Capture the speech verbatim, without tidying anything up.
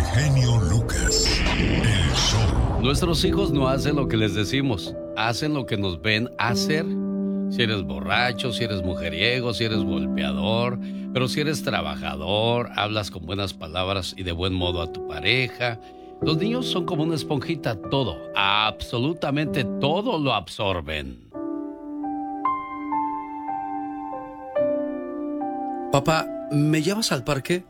genio Lucas. El show. Nuestros hijos no hacen lo que les decimos, hacen lo que nos ven hacer. Si eres borracho, si eres mujeriego, si eres golpeador, pero si eres trabajador, hablas con buenas palabras y de buen modo a tu pareja. Los niños son como una esponjita, todo, absolutamente todo lo absorben. Papá, ¿me llevas al parque?